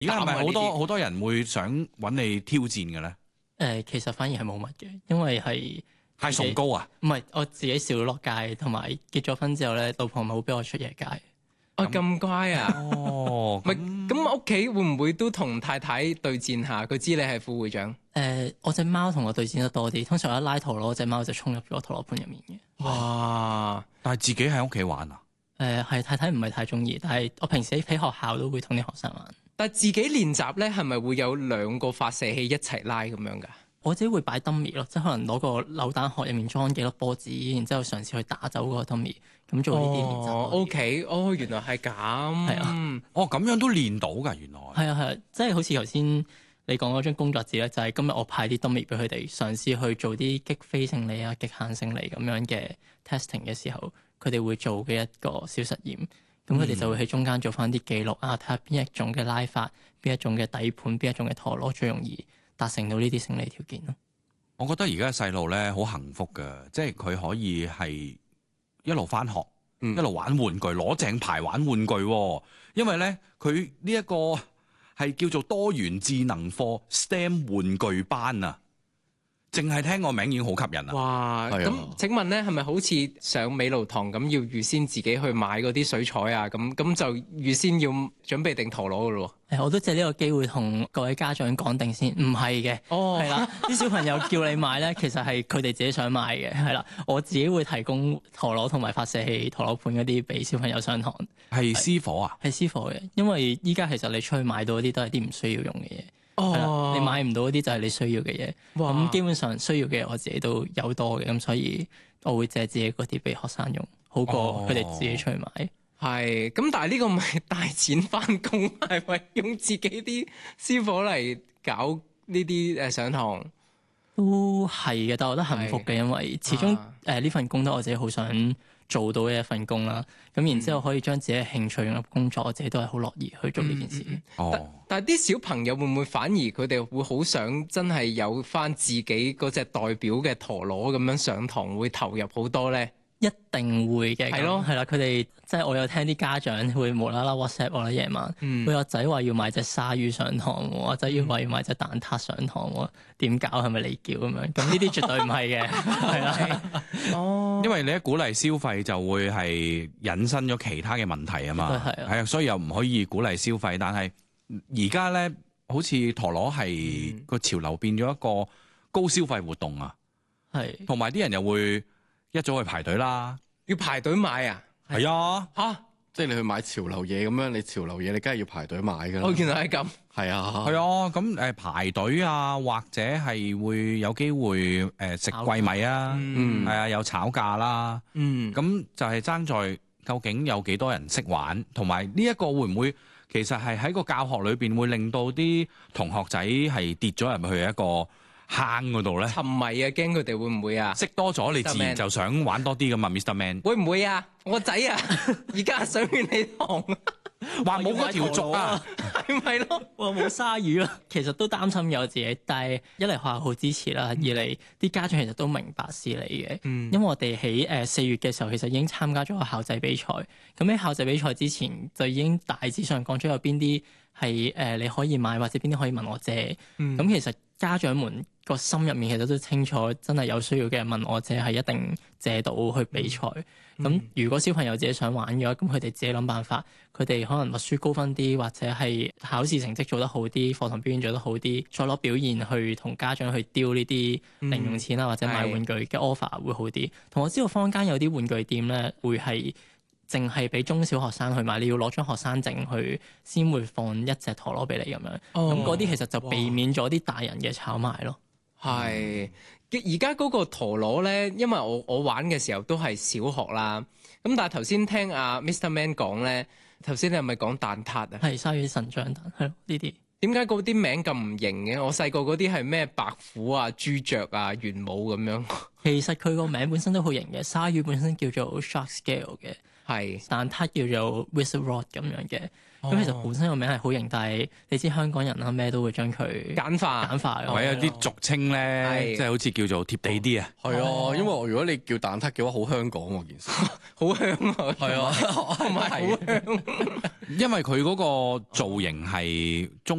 而家係咪好多人會想揾你挑戰嘅咧？ 其實反而係冇乜嘅，因為係太崇高啊！ 唔係我自己少落街，同埋結咗婚之後咧，老婆唔係好俾我出夜街。 咁乖啊！ 哦， 咪咁屋企會唔會都同太太對戰下？佢知你係副會長。 我隻貓同我對戰得多啲，通常一拉陀螺，隻貓就衝入咗陀螺盤入面嘅。 哇！ 但係自己喺屋企玩啊？ 係太太唔係太中意，但係我平時喺學校都會同啲學生玩。 但係自己練習咧，係咪會有兩個發射器一齊拉咁樣㗎？ 我自己會擺 dummy 咯，即係可能攞個扭蛋殼入面裝幾粒波子，然之後嘗試去打走嗰個 dummy，咁做呢啲練習。 OK，原來係咁。係啊。 咁樣都練到㗎，原來。 係啊，即係好似頭先你講嗰張工作紙咧，就係今日我派啲 dummy 俾佢哋嘗試去做啲擊飛勝利啊、極限勝利咁樣嘅 testing 嘅時候，佢哋會做嘅一個小實驗。咁佢哋就會喺中間做翻啲記錄啊，睇下邊一種嘅拉法、邊一種嘅底盤、邊一種嘅陀螺最容易達成到呢啲勝利條件咯。 我覺得而家嘅細路咧好幸福㗎，即係佢可以係一路返學，一路玩玩具，攞正牌玩玩具。因為咧佢呢一個係叫做多元智能課 STEM 玩具班啊，淨係聽個名已經好吸引啦。 哇！咁請問咧，係咪好似上美勞堂咁，要預先自己去買嗰啲水彩啊？咁就預先要準備定陀螺噶咯？ 我都借呢個機會同各位家長講定先，唔係嘅。係啦，啲小朋友叫你買咧，其實係佢哋自己想買嘅。係啦，我自己會提供陀螺同埋發射器、陀螺盤嗰啲俾小朋友上堂。 係私伙啊？ 係私伙嘅，因為依家其實你出去買到嗰啲都係啲唔需要用嘅嘢。你買唔到嗰啲就係你需要嘅嘢。咁基本上需要嘅我自己都有多嘅，咁所以我會借自己嗰啲俾學生用，好過佢哋自己出去買。 係，咁但係呢個唔係大錢翻工，係咪用自己啲私伙嚟搞呢啲上堂？ 都係嘅，但係我覺得幸福嘅，因為始終呢份工都我自己好想做到嘅一份工啦。咁然之後可以將自己嘅興趣融入工作，我自己都係好樂意去做呢件事。 但係啲小朋友會唔會反而佢哋會好想真係有翻自己嗰隻代表嘅陀螺咁樣上堂，會投入好多咧？ 一定會嘅， 係咯， 係啦，佢哋即係我有聽啲家長會無啦啦 WhatsApp 我啦，夜晚，佢個仔話要買隻鯊魚上堂，或者要買隻蛋撻上堂，點搞？係咪你叫咁樣？咁呢啲絕對唔係嘅，係啦。 因為你一鼓勵消費，就會係引申咗其他嘅問題啊嘛。係啊，所以又唔可以鼓勵消費。但係而家咧，好似陀螺係個潮流變咗一個高消費活動啊。 係， 同埋啲人又會一早去排隊啦， 要排隊買啊？ 係啊， 即係你去買潮流嘢咁樣，你潮流嘢你梗係要排隊買㗎啦。 原來係咁。 係啊， 係啊，咁排隊啊，或者係會有機會食貴米啊，係啊，有炒價啦，咁就係爭在究竟有幾多人識玩，同埋呢一個會唔會其實係喺個教學裏邊會令到啲同學仔係跌咗入去一個坑嗰度咧？ 沉迷啊，驚佢哋會唔會啊？ 識多咗，你自然就想玩多啲噶嘛 ，Mr. Man。 會唔會啊？我個仔啊，而家上完你堂， 話冇嗰條族啊， 係咪咯？ 我冇鯊魚咯，其實都擔心有自己，但係一嚟學校好支持啦，二嚟啲家長其實都明白事理嘅。因為我哋喺4月嘅時候，其實已經參加咗個校際比賽。咁喺校際比賽之前，就已經大致上講咗有邊啲係你可以買，或者邊啲可以問我借。咁其實家長們個心入面其實都清楚，真係有需要嘅人問我借係一定借到去比賽。咁如果小朋友自己想玩嘅話，咁佢哋自己諗辦法。佢哋可能默書高分啲，或者係考試成績做得好啲，課堂表現做得好啲，再攞表現去同家長去丟呢啲零用錢啊，或者買玩具嘅 offer 會好啲。同我知道坊間有啲玩具店咧，會係淨係俾中小學生去買，你要攞張學生證去先會放一隻陀螺俾你咁樣。咁嗰啲其實就避免咗啲大人嘅炒賣咯。 係，而家嗰個陀螺咧，因為我玩嘅時候都係小學啦。咁但係頭先聽阿 Mr. Man 講咧，頭先你係咪講蛋撻啊？ 係鯊魚神將蛋，係咯呢啲。 點解嗰啲名咁唔型嘅？我細個嗰啲係咩白虎啊、朱雀啊、玄武咁樣。 其實佢個名本身都好型嘅，鯊魚本身叫做 shark scale 嘅。 係蛋撻叫做 Wizard Rod 咁樣嘅。咁其實本身個名係好型，但係你知香港人啦，咩都會將佢簡化嘅。 或者有啲俗稱咧，即係好似叫做貼地啲啊。 係啊，因為如果你叫蛋撻嘅話，好香港喎件事， 好香啊， 係啊， 同埋好香。 因為佢嗰個造型係中